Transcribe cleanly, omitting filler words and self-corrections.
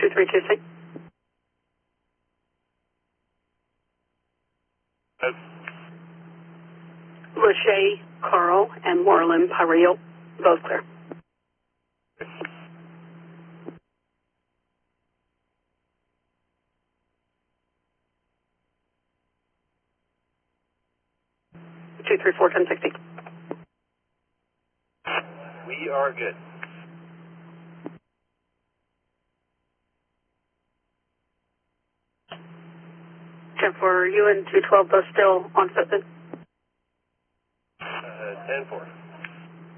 2326. Lachey, Carl, and Marlon Parillo, both clear. Two, three, four, 1060. We are good. 10-4, you and 212 both still on foot then? 10-4.